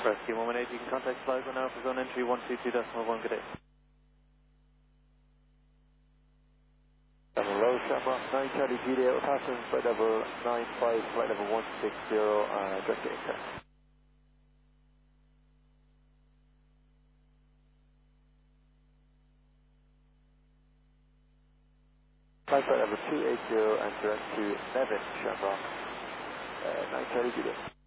Rescue 118, you can contact flight 1 Alpha Zone entry 122.1, good day. Hello, Shamrock 9 Charlie Juliet, passing flight level 95, flight level 160, direct to intact. Flight level 280 and direct to 11 Shamrock 9 Charlie Juliet.